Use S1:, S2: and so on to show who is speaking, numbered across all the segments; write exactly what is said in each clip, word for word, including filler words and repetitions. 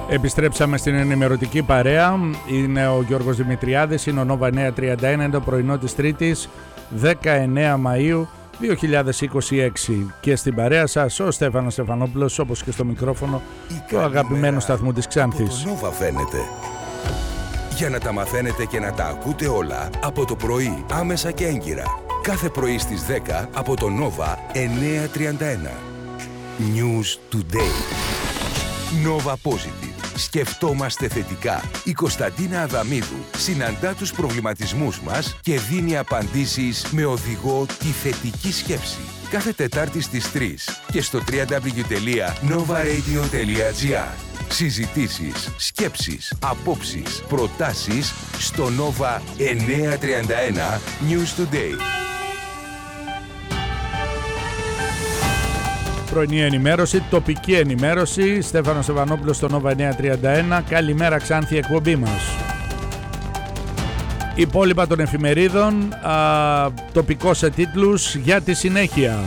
S1: Επιστρέψαμε στην ενημερωτική παρέα. Είναι ο Γιώργος Δημητριάδης, είναι ο Νόβα εννιακόσια τριάντα ένα, είναι το πρωινό της Τρίτης δεκαεννέα Μαΐου δύο χιλιάδες είκοσι έξι. Και στην παρέα σας ο Στέφανος Στεφανόπουλος, όπως και στο μικρόφωνο του αγαπημένου σταθμού της Ξάνθης.
S2: Το Νόβα φαίνεται. Για να τα μαθαίνετε και να τα ακούτε όλα από το πρωί, άμεσα και έγκυρα. Κάθε πρωί στις δέκα από το Νόβα εννιακόσια τριάντα ένα. News Today. Nova Positive. Σκεφτόμαστε θετικά. Η Κωνσταντίνα Αδαμίδου συναντά τους προβληματισμούς μας και δίνει απαντήσεις με οδηγό τη θετική σκέψη. Κάθε Τετάρτη στις τρεις και στο double-u double-u double-u τελεία nova radio τελεία gr. Συζητήσεις, σκέψεις, απόψεις, προτάσεις στο Nova εννιακόσια τριάντα ένα News Today.
S1: Πρωινή ενημέρωση, τοπική ενημέρωση. Στέφανος Στεφανόπουλος στο Nova εννιακόσια τριάντα ένα. Καλημέρα Ξάνθη, εκπομπή μας. Υπόλοιπα των εφημερίδων, α, τοπικό σε τίτλους για τη συνέχεια.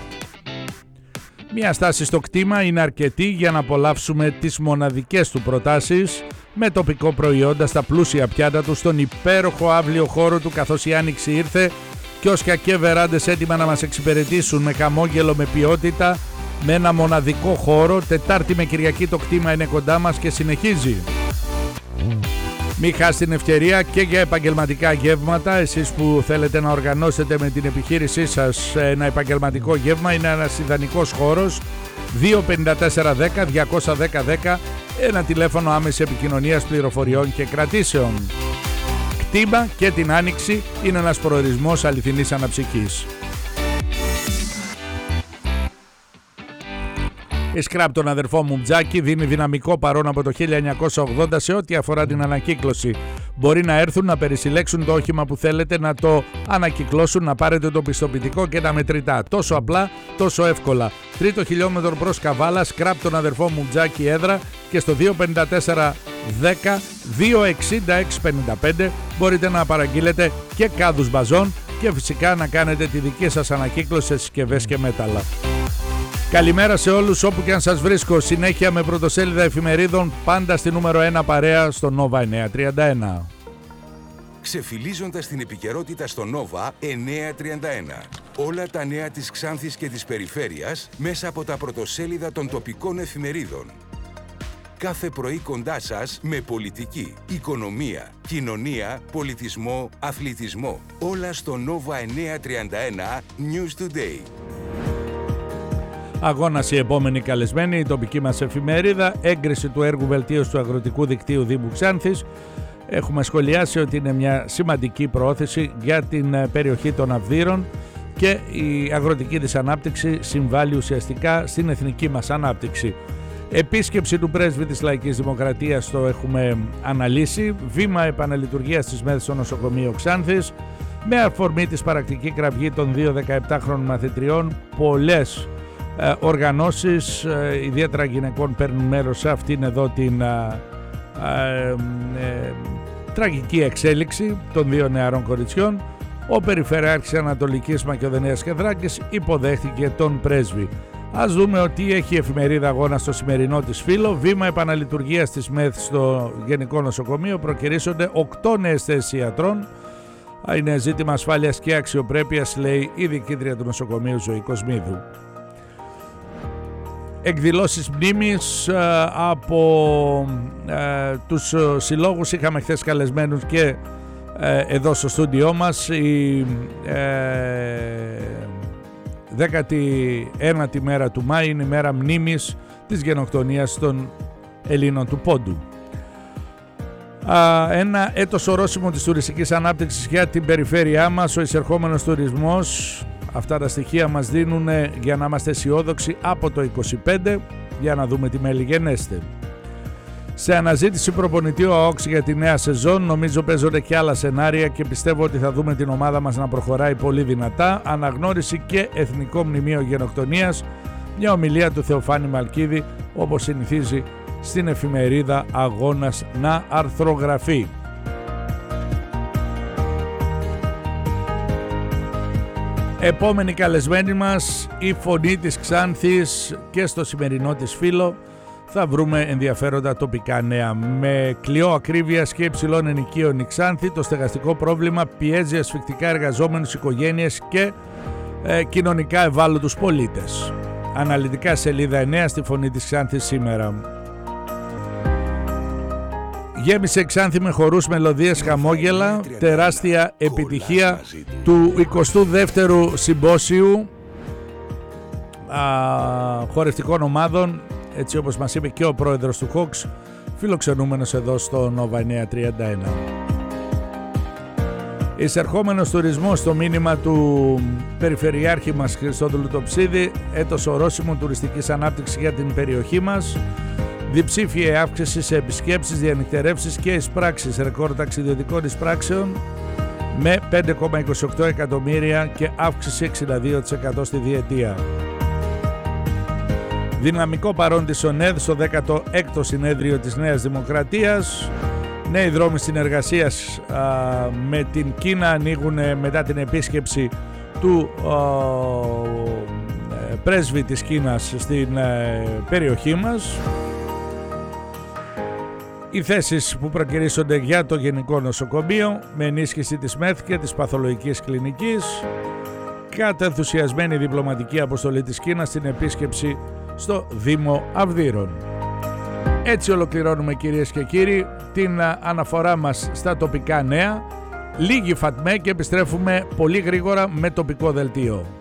S1: Μια στάση στο κτήμα είναι αρκετή για να απολαύσουμε τις μοναδικές του προτάσεις με τοπικό προϊόντα στα πλούσια πιάτα του στον υπέροχο αύλιο χώρο του, καθώς η άνοιξη ήρθε, κιόσια και βεράντες έτοιμα να μας εξυπηρετήσουν με χαμόγελο, με ποιότητα, με ένα μοναδικό χώρο. Τετάρτη με Κυριακή το κτήμα είναι κοντά μας και συνεχίζει. Μην χάσετε την ευκαιρία και για επαγγελματικά γεύματα. Εσείς που θέλετε να οργανώσετε με την επιχείρησή σας ένα επαγγελματικό γεύμα, είναι ένας ιδανικός χώρος. δύο πέντε τέσσερα δέκα διακόσια δέκα δέκα, ένα τηλέφωνο άμεσης επικοινωνίας, πληροφοριών και κρατήσεων. Κτήμα και την άνοιξη είναι ένας προορισμός αληθινής αναψυχής. Η Σκράπ, τον αδερφό μου Τζάκη, δίνει δυναμικό παρόν από το χίλια εννιακόσια ογδόντα σε ό,τι αφορά την ανακύκλωση. Μπορεί να έρθουν να περισυλλέξουν το όχημα που θέλετε, να το ανακυκλώσουν, να πάρετε το πιστοποιητικό και τα μετρητά. Τόσο απλά, τόσο εύκολα. Τρίτο χιλιόμετρο προς Καβάλα, Σκράπ, τον αδερφό μου Τζάκη, έδρα, και στο δύο πέντε τέσσερα δέκα δύο εξήντα έξι πενήντα πέντε μπορείτε να παραγγείλετε και κάδους μπαζόν και φυσικά να κάνετε τη δική σας ανακύκλωση σε συσκευές και μέταλλα. Καλημέρα σε όλους όπου και αν σας βρίσκω. Συνέχεια με πρωτοσέλιδα εφημερίδων, πάντα στη νούμερο ένα παρέα στο Nova εννιακόσια τριάντα ένα.
S2: Ξεφυλίζοντας την επικαιρότητα στο Nova εννιακόσια τριάντα ένα. Όλα τα νέα της Ξάνθης και της περιφέρειας μέσα από τα πρωτοσέλιδα των τοπικών εφημερίδων. Κάθε πρωί κοντά σας με πολιτική, οικονομία, κοινωνία, πολιτισμό, αθλητισμό. Όλα στο Nova εννιακόσια τριάντα ένα News Today.
S1: Αγώνας η επόμενη καλεσμένη, η τοπική μας εφημερίδα, έγκριση του έργου βελτίωσης του αγροτικού δικτύου Δήμου Ξάνθης. Έχουμε σχολιάσει ότι είναι μια σημαντική προώθηση για την περιοχή των Αυδείρων και η αγροτική της ανάπτυξη συμβάλλει ουσιαστικά στην εθνική μας ανάπτυξη. Επίσκεψη του πρέσβη της Λαϊκής Δημοκρατίας, το έχουμε αναλύσει. Βήμα επαναλειτουργίας της ΜΕΘ στο νοσοκομείο Ξάνθης. Με αφορμή της παρακτική κραυγή των δύο δεκαεπτάχρονων μαθητριών, πολλές ε, οργανώσεις, ε, ιδιαίτερα γυναικών, παίρνουν μέρος σε αυτήν εδώ την ε, ε, ε, τραγική εξέλιξη των δύο νεαρών κοριτσιών. Ο Περιφερειάρχης Ανατολικής Μακεδονίας και Θράκης υποδέχτηκε τον πρέσβη. Ας δούμε ότι έχει η εφημερίδα Αγώνα στο σημερινό της φύλλο. Βήμα επαναλειτουργίας της ΜΕΘ στο Γενικό Νοσοκομείο. Προκυρήσονται οκτώ νέες θέσεις ιατρών. Είναι ζήτημα ασφάλειας και αξιοπρέπειας, λέει η διοικήτρια του νοσοκομείου Ζωή Κοσμίδου. Εκδηλώσεις μνήμης ε, από ε, τους συλλόγους. Είχαμε χθες καλεσμένους και ε, εδώ στο στούντιό μας. Η ε, δέκατη ένατη μέρα του Μάη είναι η μέρα μνήμης της γενοκτονίας των Ελλήνων του Πόντου. Α, ένα έτος ορόσημο της τουριστικής ανάπτυξης για την περιφέρειά μας, ο εισερχόμενος τουρισμός. Αυτά τα στοιχεία μας δίνουν για να είμαστε αισιόδοξοι από το είκοσι πέντε, για να δούμε τι μέλη γενέστε. Σε αναζήτηση προπονητή ο ΑΟΚΣ για τη νέα σεζόν, νομίζω παίζονται και άλλα σενάρια και πιστεύω ότι θα δούμε την ομάδα μας να προχωράει πολύ δυνατά. Αναγνώριση και εθνικό μνημείο γενοκτονίας, μια ομιλία του Θεοφάνη Μαλκίδη, όπως συνηθίζει στην εφημερίδα Αγώνας να αρθρογραφεί. Επόμενη καλεσμένη μας, η φωνή της Ξάνθης και στο σημερινό της φύλλο, θα βρούμε ενδιαφέροντα τοπικά νέα. Με κλειό ακρίβειας και υψηλών ενοικίων η Ξάνθη, το στεγαστικό πρόβλημα πιέζει ασφυκτικά εργαζόμενους, οικογένειες και ε, κοινωνικά ευάλωτους πολίτες. Αναλυτικά σελίδα εννέα στη Φωνή της Ξάνθης σήμερα. Γέμισε Ξάνθη με χορούς, μελωδίες, χαμόγελα, τεράστια επιτυχία του εικοστού δεύτερου συμπόσιου α, χορευτικών ομάδων, έτσι όπως μας είπε και ο πρόεδρος του Χόξ, φιλοξενούμενος εδώ στο Νόβα εννιακόσια τριάντα ένα. Εισερχόμενος τουρισμός, στο μήνυμα του Περιφερειάρχη μας Χριστόδουλου Τοψίδη, έτος ορόσημο τουριστικής ανάπτυξης για την περιοχή μας. Διψήφια αύξηση σε επισκέψεις, διανυκτερεύσεις και εισπράξεις, ρεκόρ ταξιδιωτικών εισπράξεων με πέντε κόμμα είκοσι οκτώ εκατομμύρια και αύξηση εξήντα δύο τοις εκατό στη διετία. Δυναμικό παρόν της ΟΝΕΔ στο δέκατο έκτο συνέδριο της Νέας Δημοκρατίας. Νέοι δρόμοι συνεργασίας α, με την Κίνα ανοίγουν μετά την επίσκεψη του α, πρέσβη της Κίνας στην α, περιοχή μας. Οι θέσεις που προκυρήσονται για το Γενικό Νοσοκομείο με ενίσχυση της ΜΕΘ και της Παθολογικής Κλινικής. Κατενθουσιασμένη διπλωματική αποστολή της Κίνας στην επίσκεψη στο Δήμο Αυδείρων. Έτσι ολοκληρώνουμε, κυρίες και κύριοι, την αναφορά μας στα τοπικά νέα. Λίγη Φατμέ και επιστρέφουμε πολύ γρήγορα με τοπικό δελτίο.